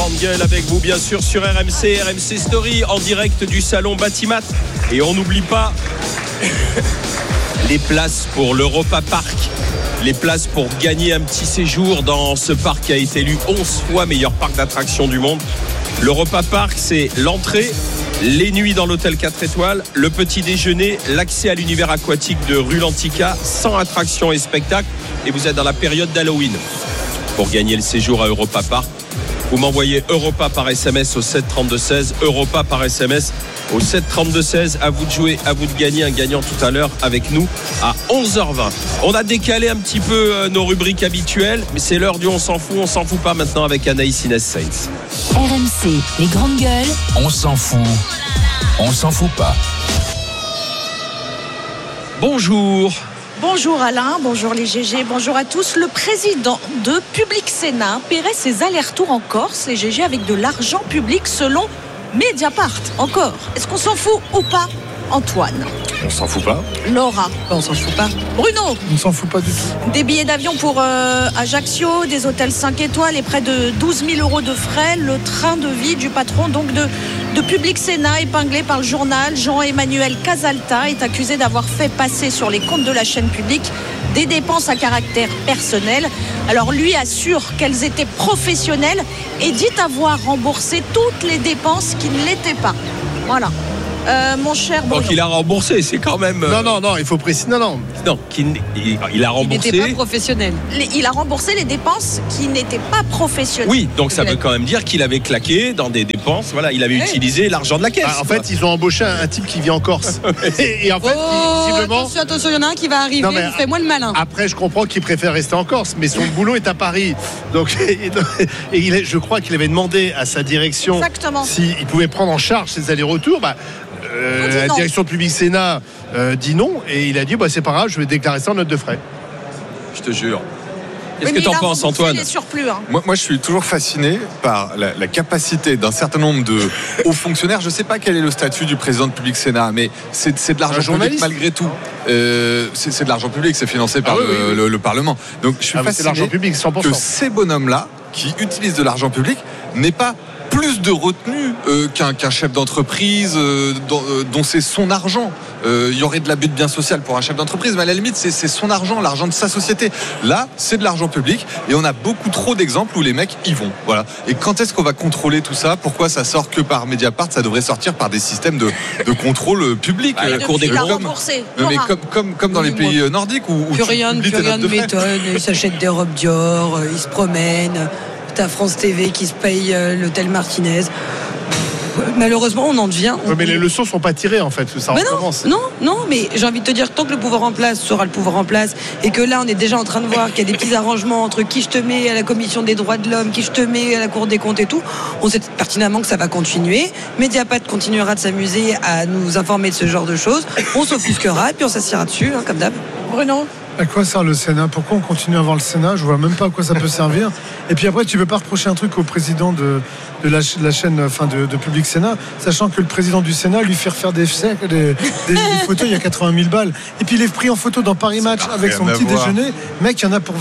Grande Gueule avec vous bien sûr sur RMC Story en direct du salon Batimat. Et on n'oublie pas les places pour l'Europa Park. Les places pour gagner un petit séjour dans ce parc qui a été élu 11 fois meilleur parc d'attractions du monde. L'Europa Park, c'est l'entrée, les nuits dans l'hôtel 4 étoiles, le petit déjeuner, l'accès à l'univers aquatique de Rue Lantica, sans attractions et spectacles. Et vous êtes dans la période d'Halloween. Pour gagner le séjour à Europa Park, vous m'envoyez Europa par SMS au 732-16, Europa par SMS au 732-16. À vous de jouer, à vous de gagner. Un gagnant tout à l'heure avec nous à 11h20. On a décalé un petit peu nos rubriques habituelles, mais c'est l'heure du on s'en fout pas maintenant avec Anaïs Inès Sainz. RMC, les grandes gueules. On s'en fout pas. Bonjour. Bonjour Alain, bonjour les GG, bonjour à tous. Le président de Public Sénat paierait ses allers-retours en Corse, les GG, avec de l'argent public selon Mediapart. Encore. Est-ce qu'on s'en fout ou pas, Antoine? On s'en fout pas. Laura? On s'en fout pas. Bruno? On s'en fout pas du tout. Des billets d'avion pour Ajaccio, des hôtels 5 étoiles et près de 12 000 euros de frais. Le train de vie du patron donc de Public Sénat, épinglé par le journal. Jean-Emmanuel Casalta est accusé d'avoir fait passer sur les comptes de la chaîne publique des dépenses à caractère personnel. Alors lui assure qu'elles étaient professionnelles et dit avoir remboursé toutes les dépenses qui ne l'étaient pas. Voilà. Mon cher Bruno. Donc il a remboursé, c'est quand même. Non, il faut préciser. Non, il a remboursé. Il n'était pas professionnel. Il a remboursé les dépenses qui n'étaient pas professionnelles. Oui, donc ça veut quand même dire qu'il avait claqué dans des dépenses. Voilà, il avait utilisé l'argent de la caisse. En fait, ils ont embauché un type qui vit en Corse. et en fait, visiblement. Attention, il y en a un qui va arriver. Fais-moi le malin. Après, je comprends qu'il préfère rester en Corse, mais son boulot est à Paris. Donc, je crois qu'il avait demandé à sa direction s'il pouvait prendre en charge ses allers-retours. La direction de Public Sénat dit non et il a dit c'est pas grave, je vais déclarer ça en note de frais. Je te jure. Qu'est-ce que t'en penses, Antoine? Moi, je suis toujours fasciné par la capacité d'un certain nombre de hauts fonctionnaires. Je ne sais pas quel est le statut du président de Public Sénat, mais c'est de l'argent public malgré tout. C'est de l'argent public, c'est financé par le Parlement. Donc je suis fasciné l'argent public, 100%. que ces bonhommes-là, qui utilisent de l'argent public, n'aient pas plus de retenue qu'un chef d'entreprise dont c'est son argent. Il y aurait de l'abus de bien social pour un chef d'entreprise, mais à la limite c'est son argent, l'argent de sa société. Là c'est de l'argent public et on a beaucoup trop d'exemples où les mecs y vont. Voilà. Et quand est-ce qu'on va contrôler tout ça? Pourquoi ça sort que par Mediapart? Ça devrait sortir par des systèmes de contrôle public. La Cour des comptes. Mais comme dans les pays nordiques où plus rien ne m'étonne. Ils s'achètent des robes Dior, ils se promènent. T'as France TV qui se paye l'hôtel Martinez. Malheureusement, on en devient. Mais les leçons sont pas tirées en fait, ça recommence. Non, mais j'ai envie de te dire, tant que le pouvoir en place sera le pouvoir en place, et que là, on est déjà en train de voir qu'il y a des petits arrangements entre qui je te mets à la commission des droits de l'homme, qui je te mets à la Cour des comptes et tout, on sait pertinemment que ça va continuer. Mediapart continuera de s'amuser à nous informer de ce genre de choses. On s'offusquera, et puis on s'assiera dessus, comme d'hab. Bruno? À quoi sert le Sénat? Pourquoi on continue à avoir le Sénat? Je vois même pas à quoi ça peut servir. Et puis après, tu peux pas reprocher un truc au président de la chaîne de Public Sénat, sachant que le président du Sénat lui fait refaire des photos, il y a 80 000 balles. Et puis il est pris en photo dans Paris Match avec son petit déjeuner. Mec, il y en a pour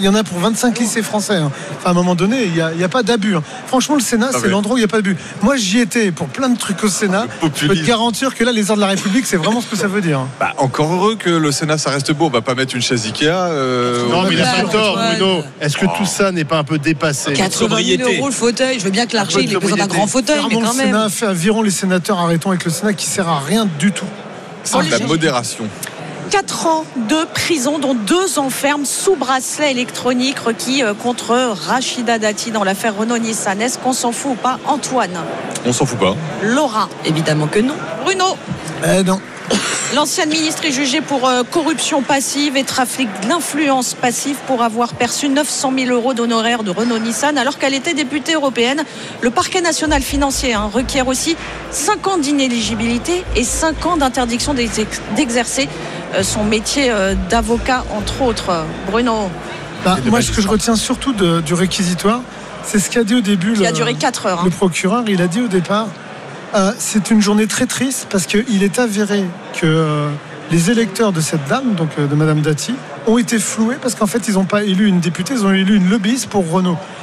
25 lycées français. Enfin, à un moment donné, il y a pas d'abus. Franchement, le Sénat, c'est l'endroit où il n'y a pas d'abus. Moi, j'y étais pour plein de trucs au Sénat. Je peux te garantir que là, les heures de la République, c'est vraiment ce que ça veut dire. Encore heureux que le Sénat, ça reste beau. On va pas mettre une chaise Ikea. Non, mais il a pas tort, Bruno. Est-ce que tout ça n'est pas un peu dépassé? 80 000 euros le fauteuil. Je veux bien que l'archer, il ait besoin d'un grand fauteuil, mais quand même. Le Sénat, virons les sénateurs, arrêtons avec le Sénat qui sert à rien du tout. C'est de la modération. 4 ans de prison, dont 2 ans ferme sous bracelet électronique requis contre Rachida Dati dans l'affaire Renault-Nissan. Est-ce qu'on s'en fout ou pas, Antoine? On s'en fout pas. Laura? Évidemment que non. Bruno? Non. L'ancienne ministre est jugée pour corruption passive et trafic d'influence passive pour avoir perçu 900 000 euros d'honoraires de Renault-Nissan alors qu'elle était députée européenne. Le parquet national financier requiert aussi 5 ans d'inéligibilité et 5 ans d'interdiction d'exercer son métier d'avocat, entre autres. Bruno? Moi, ce que je retiens surtout du réquisitoire, c'est ce qu'a dit au début qui a duré 4 heures. Le procureur. Il a dit au départ, c'est une journée très triste parce qu'il est avéré que les électeurs de cette dame, donc de Madame Dati, ont été floués parce qu'en fait ils n'ont pas élu une députée, ils ont élu une lobbyiste pour Renault.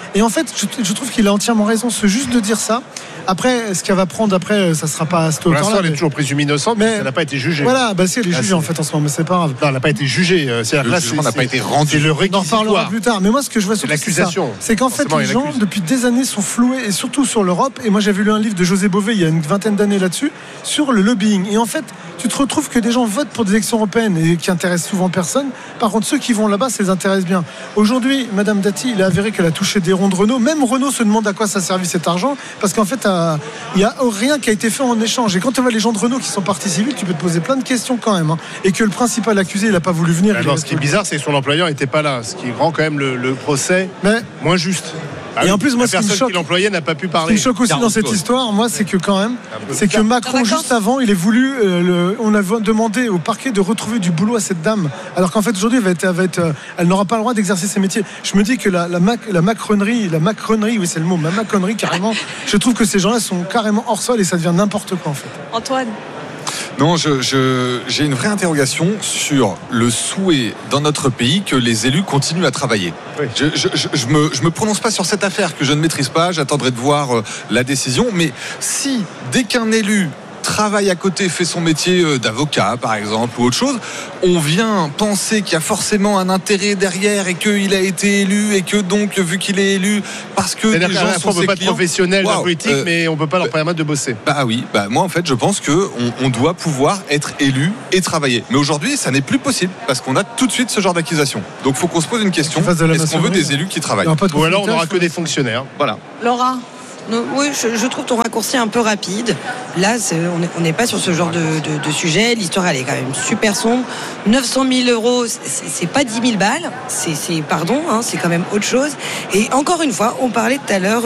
Et en fait, je trouve qu'il a entièrement raison. C'est juste de dire ça. Après, ce qu'elle va prendre après, ça sera pas à cette hauteur-là. Pour l'instant, elle est toujours présumée innocente, mais elle n'a pas été jugée. Voilà, si elle est jugée en fait en ce moment, mais c'est pas grave. Non, elle n'a pas été jugée. Le jugement n'a pas été rendu. C'est le réquisitoire. On en reparlera plus tard. Mais moi, ce que je vois surtout, c'est qu'en fait, les gens, depuis des années, sont floués, et surtout sur l'Europe. Et moi, j'avais lu un livre de José Bové il y a une vingtaine d'années là-dessus, sur le lobbying. Et en fait, tu te retrouves que des gens votent pour des élections européennes et qui intéressent souvent personne. Par contre, ceux qui vont là-bas, ça les intéresse bien. Aujourd'hui, Madame Dati, il est avéré qu'elle a touché des ronds de Renault. Même Renault se demande à quoi ça a servi cet argent, parce qu'en fait, il n'y a rien qui a été fait en échange. Et quand tu vois les gens de Renault qui sont partis civils, tu peux te poser plein de questions quand même. Et que le principal accusé, il n'a pas voulu venir. Alors, ce qui est bizarre, c'est que son employeur n'était pas là, ce qui rend quand même le procès moins juste. Et en plus, moi, la personne qui l'employait n'a pas pu parler. Ce qui me choque aussi dans cette histoire, moi, c'est que quand même, c'est que Macron, juste avant, il est voulu, on a demandé au parquet de retrouver du boulot à cette dame, alors qu'en fait aujourd'hui, elle n'aura pas le droit d'exercer ses métiers. Je me dis que la macronerie, oui, c'est le mot, ma macronerie carrément. Je trouve que ces gens-là sont carrément hors sol et ça devient n'importe quoi en fait. Antoine. Non, j'ai une vraie interrogation sur le souhait dans notre pays que les élus continuent à travailler. Oui. Je me prononce pas sur cette affaire que je ne maîtrise pas, j'attendrai de voir la décision, mais si dès qu'un élu travaille à côté, fait son métier d'avocat par exemple ou autre chose, on vient penser qu'il y a forcément un intérêt derrière et qu'il a été élu et que donc vu qu'il est élu parce que les gens sont ses clients, on peut pas être professionnel de la politique mais on peut pas leur permettre de bosser. Moi en fait je pense qu'on doit pouvoir être élu et travailler, mais aujourd'hui ça n'est plus possible parce qu'on a tout de suite ce genre d'accusation, donc il faut qu'on se pose une question, est-ce qu'on veut des élus qui travaillent ou alors on n'aura que des fonctionnaires. Voilà. Laura. Oui, je trouve ton raccourci un peu rapide. Là, on n'est pas sur ce genre de sujet. L'histoire, elle est quand même super sombre. 900 000 €, c'est pas 10 000 balles. C'est quand même autre chose. Et encore une fois, on parlait tout à l'heure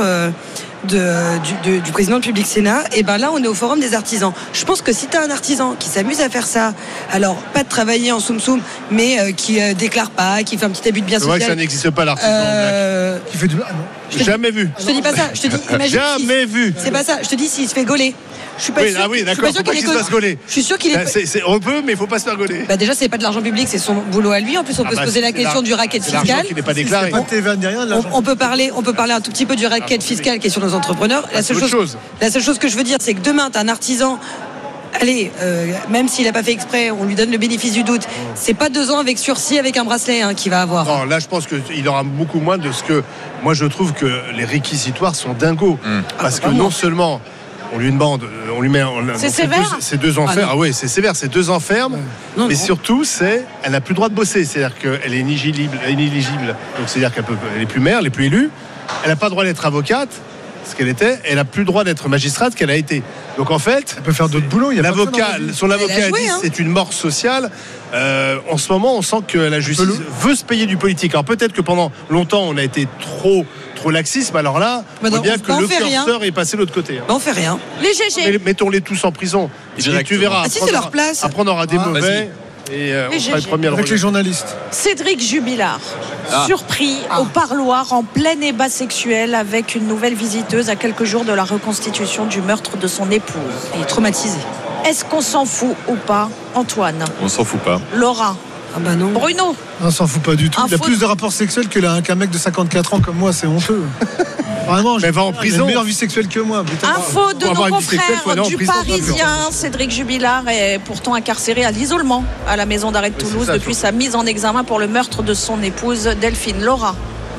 du président du Public Sénat. Et ben là, on est au Forum des artisans. Je pense que si tu as un artisan qui s'amuse à faire ça, alors pas de travailler en soum-soum, mais qui déclare pas, qui fait un petit abus de bien social. C'est vrai que ça n'existe pas, l'artisan qui fait du... Jamais vu. Je te dis pas ça. Je te dis, imagine. Jamais vu. C'est pas ça. Je te dis s'il se fait gauler. Je suis pas sûr. Ah oui, d'accord. Faut pas qu'il se fasse gauler. Je suis sûr qu'il est. On peut, mais il faut pas se faire gauler. Déjà, c'est pas de l'argent public, c'est son boulot à lui. En plus, on peut se poser la question du racket fiscal. L'argent qui n'est pas déclaré. On peut parler un tout petit peu du racket fiscal qui est sur nos entrepreneurs. La seule chose que je veux dire, c'est que demain, tu as un artisan. Allez, même s'il n'a pas fait exprès, on lui donne le bénéfice du doute. C'est pas 2 ans avec sursis, avec un bracelet qu'il va avoir. Non, là, je pense qu'il aura beaucoup moins de ce que. Moi, je trouve que les réquisitoires sont dingos. Parce que non seulement on lui demande, on lui met. C'est sévère. C'est 2 ans ferme. Ah oui, c'est sévère. C'est 2 ans ferme. Mais surtout, elle n'a plus le droit de bosser. C'est-à-dire qu'elle est inéligible. Donc, c'est-à-dire qu'elle n'est plus maire, elle n'est plus élue. Elle n'a pas le droit d'être avocate. Ce qu'elle était, elle n'a plus le droit d'être magistrate qu'elle a été. Donc en fait, elle peut faire d'autres boulots. Son avocat a dit c'est une mort sociale. En ce moment, on sent que la justice veut se payer du politique. Alors peut-être que pendant longtemps, on a été trop laxisme. Alors là, on voit bien que le curseur est passé de l'autre côté. On fait rien. Les GG. Mettons-les tous en prison. Et tu verras. Si c'est leur place. Après, on aura des mauvais. Et on sera les premiers avec les journalistes. Cédric Jubilard, surpris au parloir en plein débat sexuel avec une nouvelle visiteuse à quelques jours de la reconstitution du meurtre de son épouse. Il est traumatisé. Est-ce qu'on s'en fout ou pas, Antoine? On s'en fout pas. Laura? Ah bah non. Bruno? On s'en fout pas du tout. Il a plus de rapports sexuels qu'un mec de 54 ans comme moi, c'est honteux. Vraiment, va en prison. Il a une meilleure vie sexuelle que moi. Info de nos confrères du Parisien. Cédric Jubilard est pourtant incarcéré à l'isolement à la maison d'arrêt de Toulouse depuis sa mise en examen pour le meurtre de son épouse Delphine. Laura?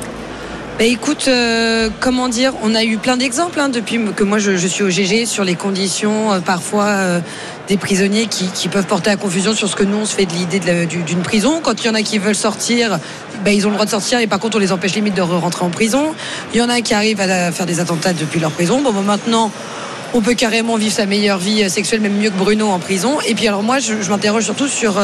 Écoute, comment dire, on a eu plein d'exemples depuis que moi je suis au GG sur les conditions parfois des prisonniers qui peuvent porter à confusion sur ce que nous on se fait de l'idée d'une prison. Quand il y en a qui veulent sortir, ils ont le droit de sortir et par contre on les empêche limite de rentrer en prison. Il y en a qui arrivent à faire des attentats depuis leur prison. Maintenant on peut carrément vivre sa meilleure vie sexuelle, même mieux que Bruno en prison. Et puis alors moi je m'interroge surtout sur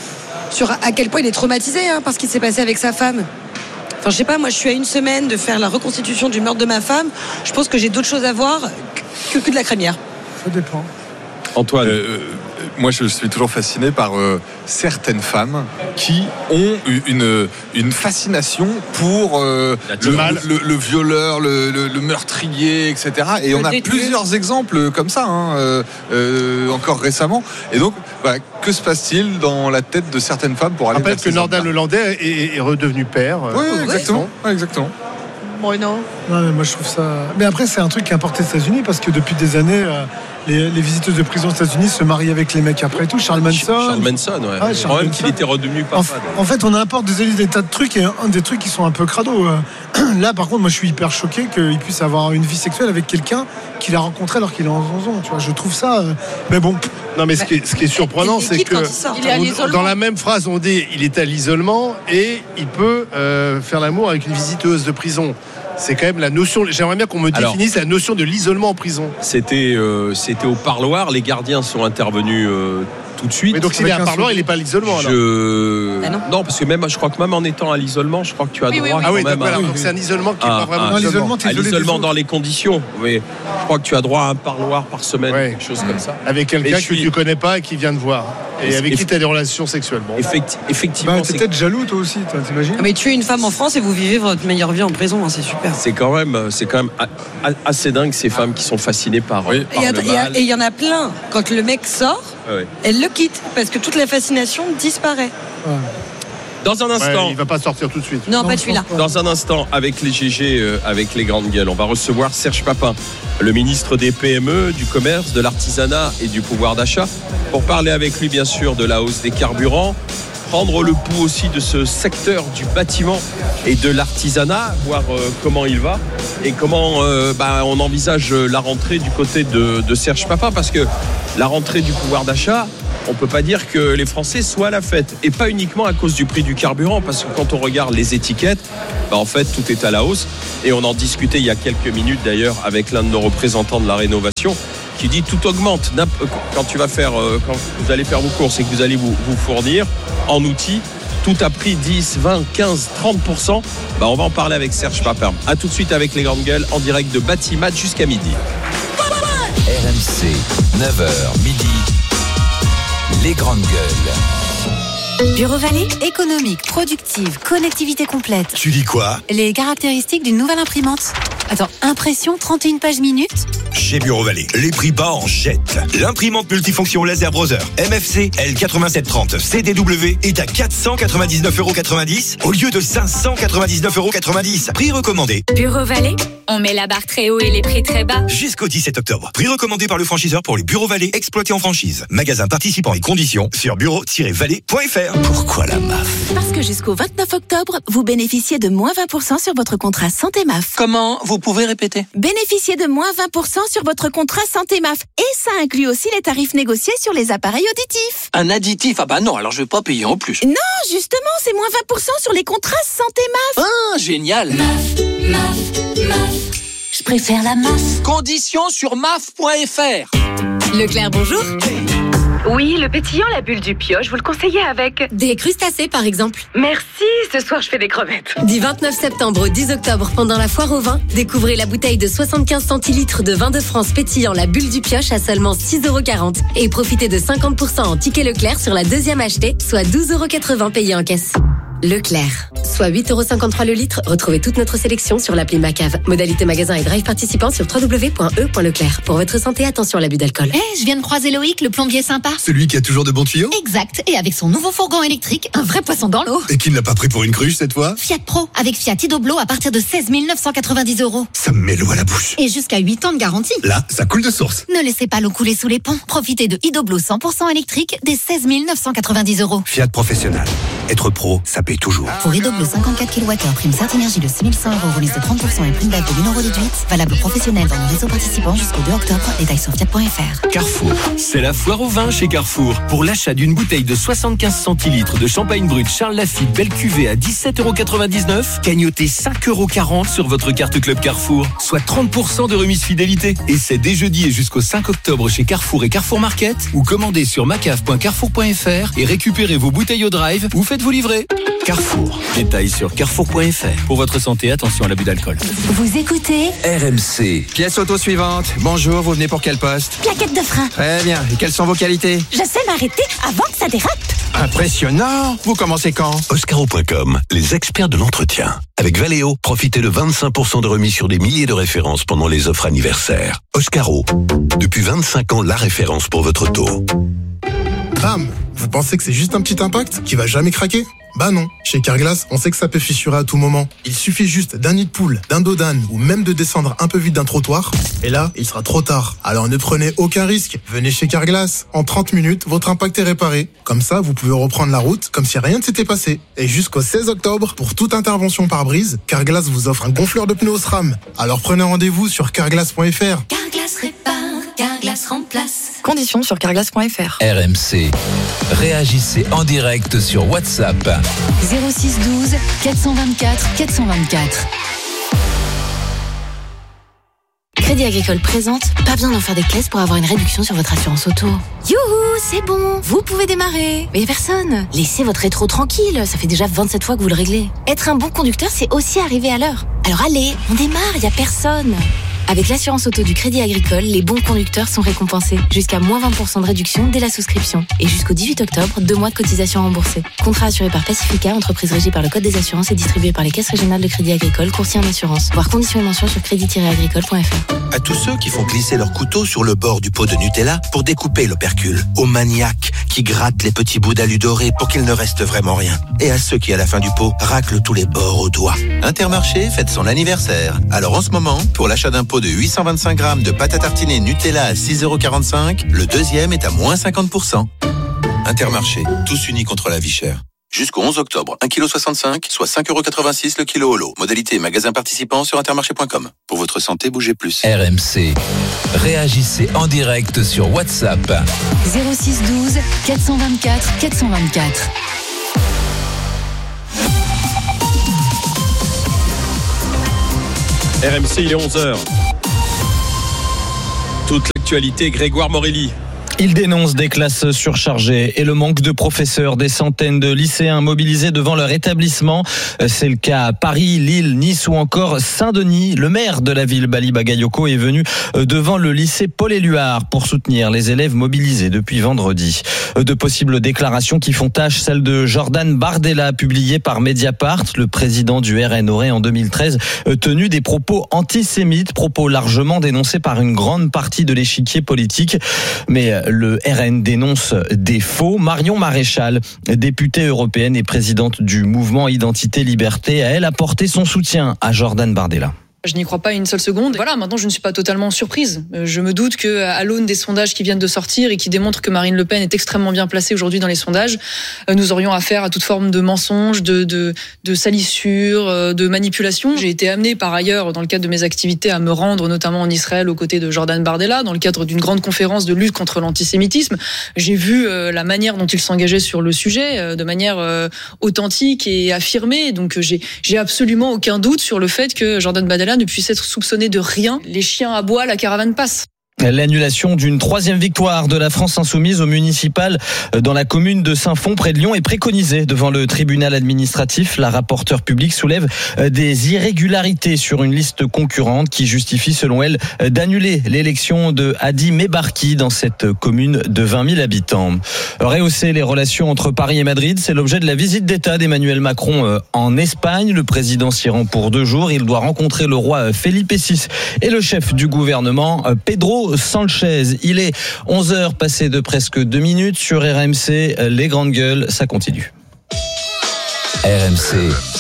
à quel point il est traumatisé par ce qui s'est passé avec sa femme. Enfin, je sais pas, moi je suis à 1 semaine de faire la reconstitution du meurtre de ma femme. Je pense que j'ai d'autres choses à voir que de la crémière. Ça dépend. Antoine, moi je suis toujours fasciné par certaines femmes qui ont une fascination pour le violeur, le meurtrier, etc. Et on a plusieurs exemples comme ça, encore récemment. Et donc, que se passe-t-il dans la tête de certaines femmes pour aller... Je rappelle que Nordal Lelandais est redevenu père. Oui, exactement. Bruno. Non, mais moi je trouve ça. Mais après, c'est un truc qui est importé des États-Unis parce que depuis des années, les visiteuses de prison aux États-Unis se marient avec les mecs après tout. Charles Manson. Ouais. Je crois même qu'il était redevenu papa. En fait, on importe des tas de trucs et un des trucs qui sont un peu crado. Là, par contre, moi je suis hyper choqué qu'il puisse avoir une vie sexuelle avec quelqu'un qu'il a rencontré alors qu'il est en zonzon. Tu vois, je trouve ça. Mais bon. Non, mais ce qui est surprenant, c'est que dans la même phrase, on dit il est à l'isolement et il peut faire l'amour avec une visiteuse de prison. C'est quand même la notion. J'aimerais bien qu'on me définisse la notion de l'isolement en prison. C'était au parloir. Les gardiens sont intervenus tout de suite. Mais donc s'il est à parloir, il n'est pas à l'isolement alors. Non, parce que je crois que même en étant à l'isolement, je crois que tu as droit. Ah oui, donc c'est un isolement qui n'est pas vraiment l'isolement. À l'isolement dans les conditions. Mais je crois que tu as droit à un parloir par semaine, quelque chose comme ça. Avec quelqu'un que tu ne connais pas et qui vient te voir. Et avec qui tu as des relations sexuelles. Bon. Effectivement. T'es peut-être jaloux toi aussi, t'imagines ? Mais tuer une femme en France et vous vivez votre meilleure vie en prison, c'est super. C'est quand même assez dingue ces femmes qui sont fascinées par le mal. Et il y en a plein. Quand le mec sort, elle le quitte parce que toute la fascination disparaît. Ouais. Dans un instant, il va pas sortir tout de suite. Non, pas celui-là. Dans un instant, avec les GG, avec les grandes gueules, on va recevoir Serge Papin, le ministre des PME, du commerce, de l'artisanat et du pouvoir d'achat, pour parler avec lui bien sûr de la hausse des carburants, prendre le pouls aussi de ce secteur du bâtiment et de l'artisanat, voir comment il va et comment on envisage la rentrée du côté de Serge Papin, parce que la rentrée du pouvoir d'achat, on ne peut pas dire que les Français soient à la fête, et pas uniquement à cause du prix du carburant, parce que quand on regarde les étiquettes, en fait tout est à la hausse, et on en discutait il y a quelques minutes d'ailleurs avec l'un de nos représentants de la rénovation qui dit tout augmente. Quand vous allez faire vos courses et que vous allez vous fournir en outils, tout a pris 10, 20, 15, 30%. On va en parler avec Serge Papin. A tout de suite avec les grandes gueules en direct de Batimat jusqu'à midi. RMC, 9h midi. Les grandes gueules. Bureau Vallée, économique, productive, connectivité complète. Tu dis quoi ? Les caractéristiques d'une nouvelle imprimante. Attends, impression 31 pages minutes. Chez Bureau Vallée, les prix bas en jette. L'imprimante multifonction laser browser MFC L8730 CDW est à 499,90€ au lieu de 599,90€. Prix recommandé. Bureau Vallée, on met la barre très haut et les prix très bas. Jusqu'au 17 octobre. Prix recommandé par le franchiseur pour les Bureaux Vallée exploités en franchise. Magasin participant et conditions sur bureau-vallée.fr. Pourquoi la MAF ? Parce que jusqu'au 29 octobre, vous bénéficiez de moins 20% sur votre contrat santé MAF. Comment ? Vous pouvez répéter ? Bénéficiez de moins 20% sur votre contrat santé MAF. Et ça inclut aussi les tarifs négociés sur les appareils auditifs. Un additif ? Ah bah non, alors je vais pas payer en plus. Non, justement, c'est moins 20% sur les contrats santé MAF. Ah, génial. MAF. Je préfère la MAF. Conditions sur maf.fr. Leclerc, bonjour. Oui, le pétillant, la bulle du pioche, vous le conseillez avec Des crustacés, par exemple. Merci, ce soir je fais des crevettes. Du 29 septembre au 10 octobre, pendant la foire au vin, découvrez la bouteille de 75 centilitres de vin de France pétillant la bulle du pioche à seulement 6,40€ et profitez de 50% en ticket Leclerc sur la deuxième achetée, soit 12,80€ payés en caisse. Leclerc, soit 8,53€ le litre. Retrouvez toute notre sélection sur l'appli Macave. Modalité magasin et drive participant sur www.e.leclerc. Pour votre santé, attention à l'abus d'alcool. Je viens de croiser Loïc, le plombier sympa. Celui qui a toujours de bons tuyaux ? Exact, et avec son nouveau fourgon électrique, un vrai poisson dans l'eau. Et qui ne l'a pas pris pour une cruche cette fois ? Fiat Pro, avec Fiat Idoblo à partir de 16 990€. Ça me met l'eau à la bouche. Et jusqu'à 8 ans de garantie. Là, ça coule de source. Ne laissez pas l'eau couler sous les ponts. Profitez de Idoblo 100% électrique dès 16 990€. Fiat Professionnel. Être pro, ça paye toujours. Pour Idoblo 54 kWh, prime Certinergie de 6 100€, remise de 30% et prime d'aide de 1€ déduite. Valable professionnel dans nos réseaux participants jusqu'au 2 octobre. Détails sur fiat.fr. Carrefour. C'est la foire au vin chez Carrefour. Pour l'achat d'une bouteille de 75 centilitres de champagne brut Charles Lafite belle cuvée à 17,99€, gagnotez 5,40€ sur votre carte Club Carrefour, soit 30% de remise fidélité. Et c'est dès jeudi et jusqu'au 5 octobre chez Carrefour et Carrefour Market, ou commandez sur macave.carrefour.fr et récupérez vos bouteilles au drive ou faites-vous livrer. Carrefour. Détails sur carrefour.fr. Pour votre santé, attention à l'abus d'alcool. Vous écoutez RMC. Pièce auto suivante. Bonjour, vous venez pour quel poste ? Plaquette de frein. Très bien. Et quelles sont vos qualités ? Je sais m'arrêter avant que ça dérape. Impressionnant. Vous commencez quand ? Oscaro.com, les experts de l'entretien. Avec Valeo, profitez de 25% de remise sur des milliers de références pendant les offres anniversaires. Oscaro. Depuis 25 ans, la référence pour votre auto. Bam ! Vous pensez que c'est juste un petit impact qui va jamais craquer ? Bah non, chez Carglass, on sait que ça peut fissurer à tout moment. Il suffit juste d'un nid de poule, d'un dos d'âne ou même de descendre un peu vite d'un trottoir. Et là, il sera trop tard. Alors ne prenez aucun risque. Venez chez Carglass. En 30 minutes, votre impact est réparé. Comme ça, vous pouvez reprendre la route comme si rien ne s'était passé. Et jusqu'au 16 octobre, pour toute intervention pare-brise, Carglass vous offre un gonfleur de pneus SRAM. Alors prenez rendez-vous sur carglass.fr. Carglass répare, Carglass remplace. Conditions sur carglass.fr. RMC. Réagissez en direct sur WhatsApp. 06 12 424 424. Crédit Agricole présente, pas besoin d'en faire des caisses pour avoir une réduction sur votre assurance auto. Youhou, c'est bon, vous pouvez démarrer. Mais personne. Laissez votre rétro tranquille, ça fait déjà 27 fois que vous le réglez. Être un bon conducteur, c'est aussi arriver à l'heure. Alors allez, on démarre, y a personne. Avec l'assurance auto du Crédit Agricole, les bons conducteurs sont récompensés. Jusqu'à moins 20% de réduction dès la souscription. Et jusqu'au 18 octobre, 2 mois de cotisation remboursée. Contrat assuré par Pacifica, entreprise régie par le Code des assurances et distribué par les caisses régionales de Crédit Agricole, courtier en assurance. Voir conditions et mentions sur crédit-agricole.fr. À tous ceux qui font glisser leur couteau sur le bord du pot de Nutella pour découper l'opercule. Aux maniaques qui grattent les petits bouts d'alu doré pour qu'il ne reste vraiment rien. Et à ceux qui, à la fin du pot, raclent tous les bords au doigt. Intermarché fête son anniversaire. Alors en ce moment, pour l'achat d'un pot de 825 grammes de pâte à tartiner Nutella à 6,45 €, le deuxième est à moins 50%. Intermarché, tous unis contre la vie chère. Jusqu'au 11 octobre, 1,65 kg, soit 5,86 € le kilo au lot. Modalité magasin participant sur intermarché.com. Pour votre santé, bougez plus. RMC. Réagissez en direct sur WhatsApp. 06 12 424 424. RMC, il est 11h. Toute l'actualité, Grégoire Morelli. Il dénonce des classes surchargées et le manque de professeurs. Des centaines de lycéens mobilisés devant leur établissement. C'est le cas à Paris, Lille, Nice ou encore Saint-Denis. Le maire de la ville, Bali Bagayoko, est venu devant le lycée Paul-Éluard pour soutenir les élèves mobilisés depuis vendredi. De possibles déclarations qui font tache, celle de Jordan Bardella, publiée par Mediapart. Le président du RN aurait en 2013 tenu des propos antisémites, propos largement dénoncés par une grande partie de l'échiquier politique. Mais le RN dénonce des faux. Marion Maréchal, députée européenne et présidente du mouvement Identité Liberté, a elle apporté son soutien à Jordan Bardella. Je n'y crois pas une seule seconde. Voilà, maintenant je ne suis pas totalement surprise. Je me doute que, à l'aune des sondages qui viennent de sortir et qui démontrent que Marine Le Pen est extrêmement bien placée aujourd'hui dans les sondages, nous aurions affaire à toute forme de mensonges, de salissures, de manipulation. J'ai été amenée par ailleurs, dans le cadre de mes activités, à me rendre notamment en Israël aux côtés de Jordan Bardella, dans le cadre d'une grande conférence de lutte contre l'antisémitisme. J'ai vu la manière dont il s'engageait sur le sujet, de manière authentique et affirmée. Donc j'ai absolument aucun doute sur le fait que Jordan Bardella ne puisse être soupçonné de rien. Les chiens aboient, la caravane passe. L'annulation d'une 3e victoire de la France insoumise au municipal dans la commune de Saint-Fond près de Lyon est préconisée devant le tribunal administratif. La rapporteure publique soulève des irrégularités sur une liste concurrente qui justifie selon elle d'annuler l'élection de Hadi Mebarki dans cette commune de 20 000 habitants. Rehausser les relations entre Paris et Madrid, c'est l'objet de la visite d'État d'Emmanuel Macron en Espagne. Le président s'y rend pour 2 jours. Il doit rencontrer le roi Felipe VI et le chef du gouvernement Pedro Sanchez. Il est 11h passé de presque 2 minutes sur RMC. Les grandes gueules, ça continue. RMC,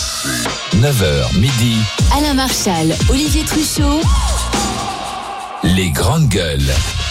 9h midi. Alain Marchal, Olivier Truchot. Les grandes gueules.